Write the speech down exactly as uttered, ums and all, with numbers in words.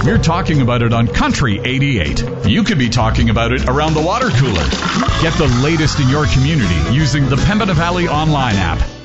we're talking about it on Country eighty-eight. You could be talking about it around the water cooler. Get the latest in your community using the Pembina Valley online app.